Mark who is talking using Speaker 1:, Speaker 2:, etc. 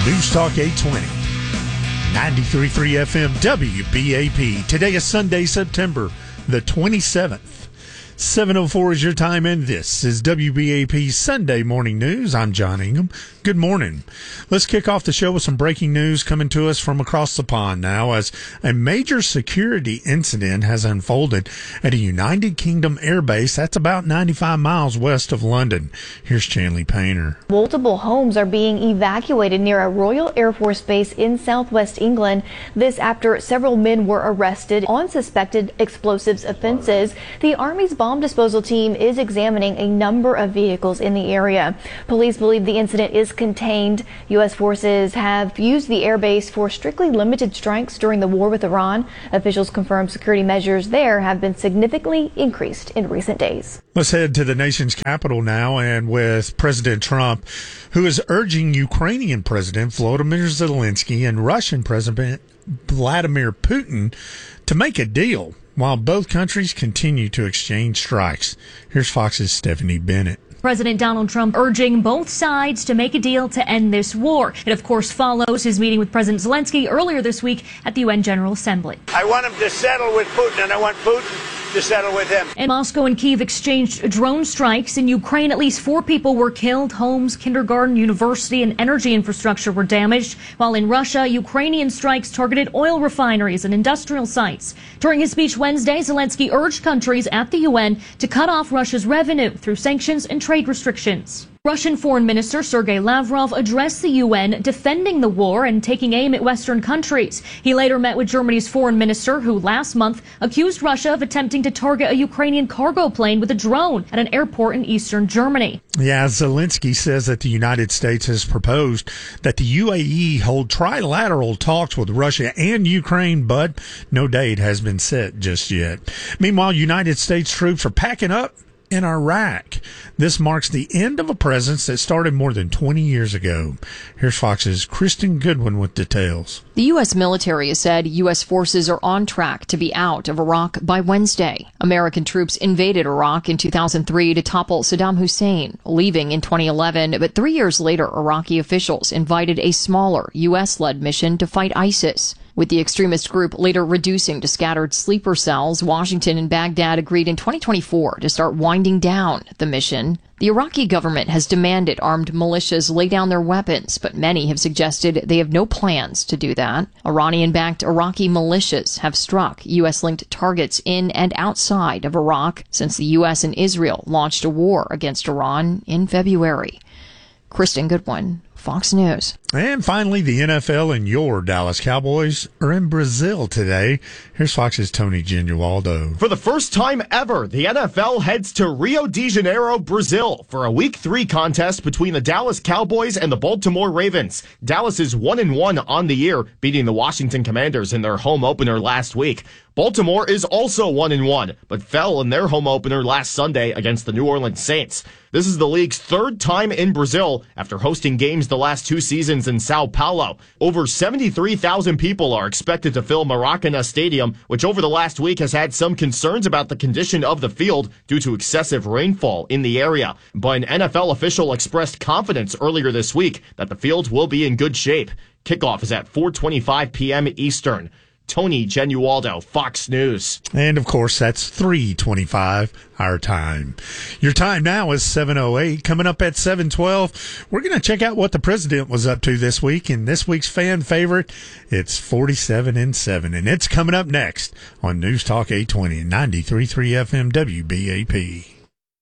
Speaker 1: News Talk 820, 93.3 FM WBAP. Today is Sunday, September the 27th. 7:04 is your time, and this is WBAP Sunday Morning News. I'm John Ingham. Good morning. Let's kick off the show with some breaking news coming to us from across the pond now, as a major security incident has unfolded at a United Kingdom airbase that's about 95 miles west of London. Here's Chanley Painter.
Speaker 2: Multiple homes are being evacuated near a Royal Air Force base in southwest England. This after several men were arrested on suspected explosives offenses. The Army's bomb disposal team is examining a number of vehicles in the area. Police believe the incident is contained. U.S. forces have used the airbase for strictly limited strikes during the war with Iran. Officials confirm security measures there have been significantly increased in recent days.
Speaker 1: Let's head to the nation's capital now, and with President Trump, who is urging Ukrainian President Volodymyr Zelensky and Russian President Vladimir Putin to make a deal while both countries continue to exchange strikes. Here's Fox's Stephanie Bennett.
Speaker 3: President Donald Trump urging both sides to make a deal to end this war. It, of course, follows his meeting with President Zelensky earlier this week at the UN General Assembly.
Speaker 4: I want him to settle with Putin, and I want Putin to settle with him.
Speaker 3: And Moscow and Kyiv exchanged drone strikes. In Ukraine, at least 4 people were killed. Homes, kindergarten, university, and energy infrastructure were damaged. While in Russia, Ukrainian strikes targeted oil refineries and industrial sites. During his speech Wednesday, Zelensky urged countries at the UN to cut off Russia's revenue through sanctions and trade restrictions. Russian Foreign Minister Sergei Lavrov addressed the UN, defending the war and taking aim at Western countries. He later met with Germany's foreign minister, who last month accused Russia of attempting to target a Ukrainian cargo plane with a drone at an airport in eastern Germany.
Speaker 1: Yeah, Zelensky says that the United States has proposed that the UAE hold trilateral talks with Russia and Ukraine, but no date has been set just yet. Meanwhile, United States troops are packing up in Iraq. This marks the end of a presence that started more than 20 years ago. Here's Fox's Kristen Goodwin with details.
Speaker 5: The U.S. military has said U.S. forces are on track to be out of Iraq by Wednesday. American troops invaded Iraq in 2003 to topple Saddam Hussein, leaving in 2011. But 3 years later, Iraqi officials invited a smaller U.S.-led mission to fight ISIS. With the extremist group later reducing to scattered sleeper cells, Washington and Baghdad agreed in 2024 to start winding down the mission. The Iraqi government has demanded armed militias lay down their weapons, but many have suggested they have no plans to do that. Iranian-backed Iraqi militias have struck U.S.-linked targets in and outside of Iraq since the U.S. and Israel launched a war against Iran in February. Kristen Goodwin, Fox News.
Speaker 1: And finally, the NFL and your Dallas Cowboys are in Brazil today. Here's Fox's Tony Genualdo.
Speaker 6: For the first time ever, the NFL heads to Rio de Janeiro, Brazil for a Week 3 contest between the Dallas Cowboys and the Baltimore Ravens. Dallas is 1-1 on the year, beating the Washington Commanders in their home opener last week. Baltimore is also 1-1, but fell in their home opener last Sunday against the New Orleans Saints. This is the league's 3rd time in Brazil after hosting games the last 2 seasons in Sao Paulo. Over 73,000 people are expected to fill Maracanã Stadium, which over the last week has had some concerns about the condition of the field due to excessive rainfall in the area. But an NFL official expressed confidence earlier this week that the field will be in good shape. Kickoff is at 4:25 p.m. Eastern. Tony Genualdo, Fox News.
Speaker 1: And, of course, that's 3:25 our time. Your time now is 7:08. Coming up at 7:12, we're going to check out what the president was up to this week. And this week's fan favorite, it's 47-7. And it's coming up next on News Talk 820 and 93.3 FM WBAP.